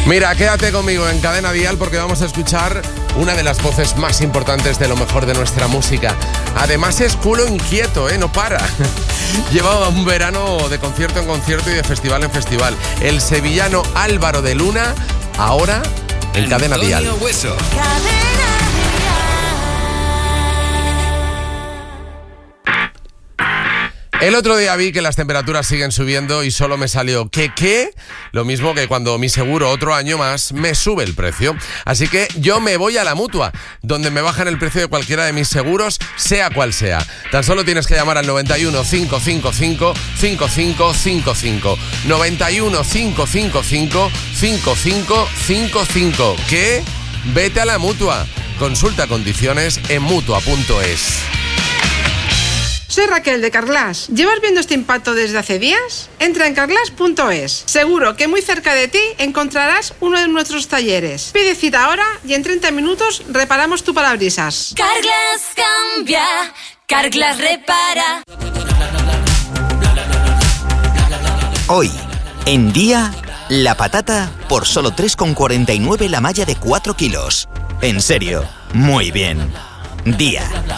Mira, quédate conmigo en Cadena Dial porque vamos a escuchar una de las voces más importantes de lo mejor de nuestra música. Además es culo inquieto, no para. Lleva un verano de concierto en concierto y de festival en festival. El sevillano Álvaro de Luna, ahora en Cadena Dial. Hueso. El otro día vi que las temperaturas siguen subiendo y solo me salió ¿qué? Lo mismo que cuando mi seguro otro año más me sube el precio. Así que yo me voy a la Mutua, donde me bajan el precio de cualquiera de mis seguros, sea cual sea. Tan solo tienes que llamar al 91 555 5555. 91 555 5555. ¿Qué? Vete a la Mutua. Consulta condiciones en Mutua.es. Soy Raquel de Carglass. ¿Llevas viendo este impacto desde hace días? Entra en carglass.es. Seguro que muy cerca de ti encontrarás uno de nuestros talleres. Pide cita ahora y en 30 minutos reparamos tu parabrisas. Carglass cambia, Carglass repara. Hoy, en Día, la patata por solo 3,49 la malla de 4 kilos. En serio, muy bien. Día.